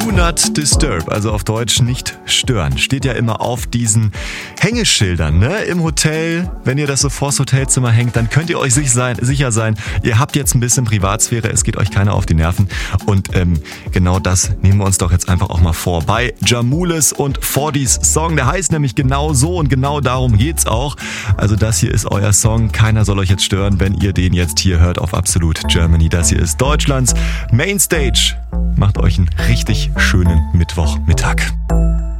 Do not disturb, also auf Deutsch nicht stören. Steht ja immer auf diesen Hängeschildern, ne? Im Hotel, wenn ihr das so vors Hotelzimmer hängt, dann könnt ihr euch sicher sein, ihr habt jetzt ein bisschen Privatsphäre, es geht euch keiner auf die Nerven. Und genau das nehmen wir uns doch jetzt einfach auch mal vor. Bei Jamulis und 40s Song, der heißt nämlich genau so und genau darum geht's auch. Also das hier ist euer Song, keiner soll euch jetzt stören, wenn ihr den jetzt hier hört auf Absolut Germany. Das hier ist Deutschlands Mainstage. Macht euch einen richtig schönen Mittwochmittag.